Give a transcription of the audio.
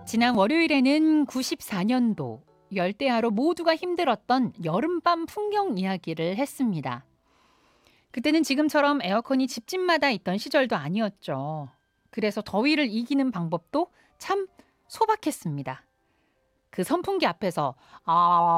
지난 월요일에는 94년도 열대야로 모두가 힘들었던 여름밤 풍경 이야기를 했습니다. 그때는 지금처럼 에어컨이 집집마다 있던 시절도 아니었죠. 그래서 더위를 이기는 방법도 참 소박했습니다. 그 선풍기 앞에서 아